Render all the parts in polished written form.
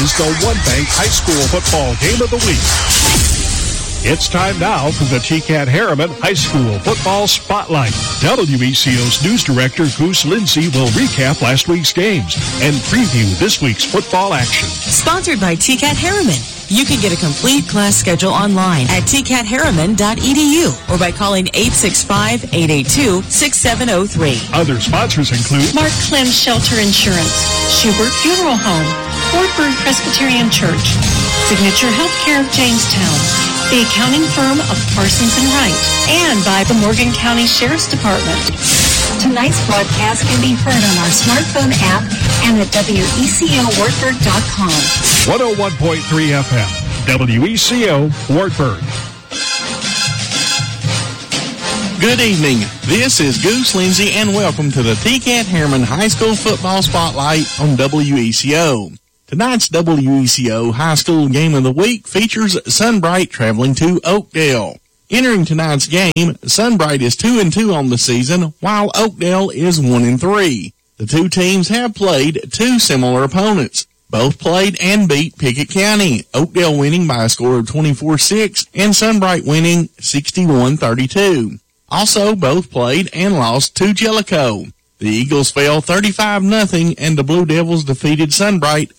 is the One Bank High School Football Game of the Week. It's time now for the TCAT Harriman High School Football Spotlight. WECO's news director, Goose Lindsay, will recap last week's games and preview this week's football action. Sponsored by TCAT Harriman. You can get a complete class schedule online at tcatharriman.edu or by calling 865-882-6703. Other sponsors include Mark Clem Shelter Insurance, Schubert Funeral Home, Wartburg Presbyterian Church, Signature Healthcare of Jamestown, the accounting firm of Parsons & Wright, and by the Morgan County Sheriff's Department. Tonight's broadcast can be heard on our smartphone app and at WECOWartburg.com. 101.3 FM, WECO, Wartburg. Good evening. This is Goose Lindsay, and welcome to the TCAT Harriman High School Football Spotlight on WECO. Tonight's WECO High School Game of the Week features Sunbright traveling to Oakdale. Entering tonight's game, Sunbright is 2-2 on the season, while Oakdale is 1-3. The two teams have played two similar opponents. Both played and beat Pickett County, Oakdale winning by a score of 24-6 and Sunbright winning 61-32. Also, both played and lost to Jellicoe. The Eagles fell 35-0 and the Blue Devils defeated Sunbright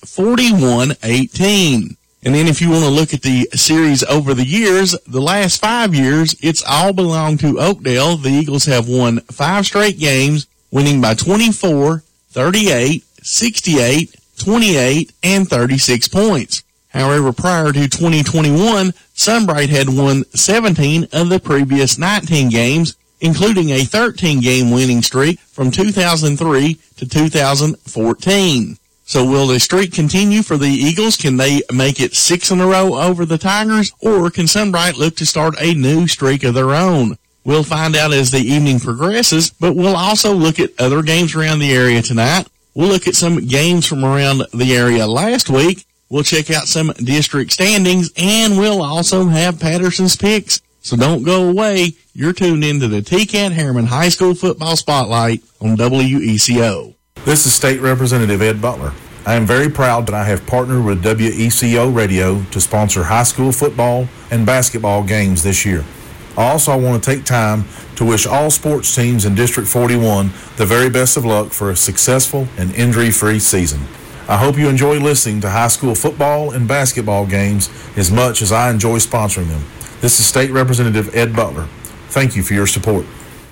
41-18. And then if you want to look at the series over the years, the last 5 years, it's all belonged to Oakdale. The Eagles have won 5 straight games, winning by 24, 38, 68, 28, and 36 points. However, prior to 2021, Sunbright had won 17 of the previous 19 games, including a 13-game winning streak from 2003 to 2014. So will the streak continue for the Eagles? Can they make it 6 in a row over the Tigers? Or can Sunbright look to start a new streak of their own? We'll find out as the evening progresses, but we'll also look at other games around the area tonight. We'll look at some games from around the area last week. We'll check out some district standings, and we'll also have Patterson's picks. So don't go away. You're tuned into the TCAT Harriman High School Football Spotlight on WECO. This is State Representative Ed Butler. I am very proud that I have partnered with WECO Radio to sponsor high school football and basketball games this year. I also want to take time to wish all sports teams in District 41 the very best of luck for a successful and injury-free season. I hope you enjoy listening to high school football and basketball games as much as I enjoy sponsoring them. This is State Representative Ed Butler. Thank you for your support.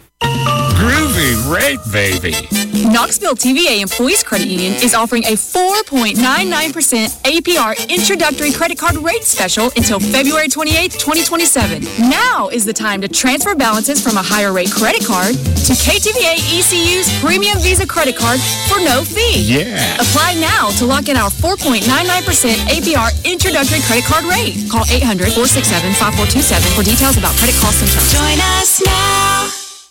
Groovy rate, baby. Knoxville TVA Employees Credit Union is offering a 4.99% APR introductory credit card rate special until February 28, 2027. Now is the time to transfer balances from a higher rate credit card to KTVA ECU's Premium Visa credit card for no fee. Yeah. Apply now to lock in our 4.99% APR introductory credit card rate. Call 800-467-5427 for details about credit costs and terms. Join us now.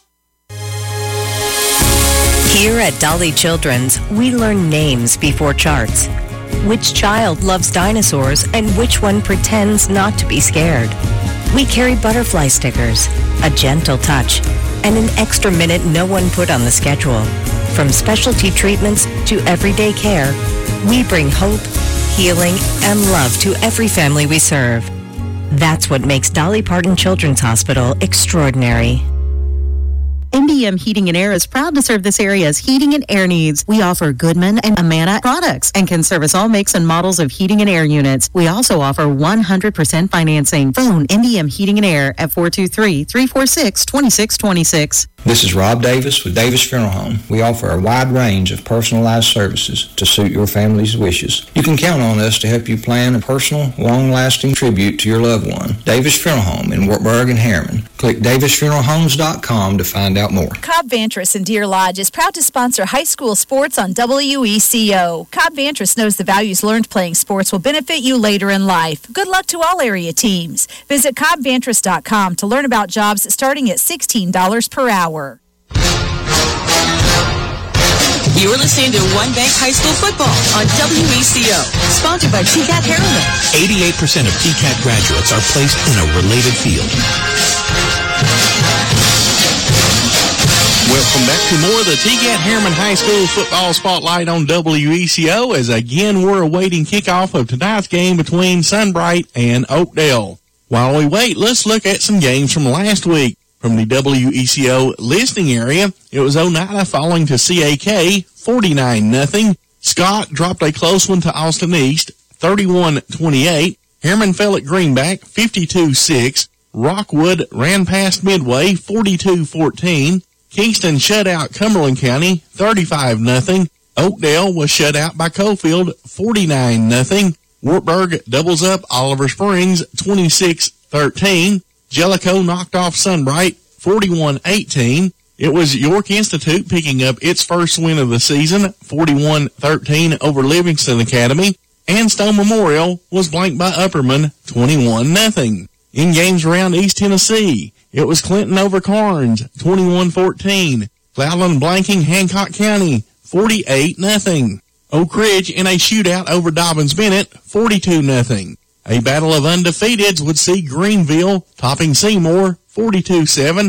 Here at Dolly Children's, we learn names before charts. Which child loves dinosaurs and which one pretends not to be scared? We carry butterfly stickers, a gentle touch, and an extra minute no one put on the schedule. From specialty treatments to everyday care, we bring hope, healing, and love to every family we serve. That's what makes Dolly Parton Children's Hospital extraordinary. MBM Heating and Air is proud to serve this area's heating and air needs. We offer Goodman and Amana products and can service all makes and models of heating and air units. We also offer 100% financing. Phone MBM Heating and Air at 423-346-2626. This is Rob Davis with Davis Funeral Home. We offer a wide range of personalized services to suit your family's wishes. You can count on us to help you plan a personal, long-lasting tribute to your loved one. Davis Funeral Home in Wartburg and Harriman. Click davisfuneralhomes.com to find out more. Cobb Vantris in Deer Lodge is proud to sponsor high school sports on WECO. Cobb Vantris knows the values learned playing sports will benefit you later in life. Good luck to all area teams. Visit cobbvantris.com to learn about jobs starting at $16 per hour. You're listening to One Bank High School Football on WECO, sponsored by TCAT Harriman. 88% of TCAT graduates are placed in a related field. Well, Welcome back to more of the TCAT Harriman High School Football Spotlight on WECO, as again we're awaiting kickoff of tonight's game between Sunbright and Oakdale. While we wait, let's look at some games from last week. From the WECO listening area, it was Oneida falling to CAK 49-0. Scott dropped a close one to Austin East 31-28. Harriman fell at Greenback 52-6. Rockwood ran past Midway 42-14. Kingston shut out Cumberland County 35-0. Oakdale was shut out by Cofield 49-0. Wartburg doubles up Oliver Springs 26-13. Jellicoe knocked off Sunbright 41-18. It was York Institute picking up its first win of the season 41-13 over Livingston Academy. And Stone Memorial was blanked by Upperman 21-0. In games around East Tennessee, it was Clinton over Carnes 21-14. Cloudland blanking Hancock County 48-0. Oak Ridge in a shootout over Dobbins Bennett 42-0. A battle of undefeateds would see Greenville topping Seymour 42-7.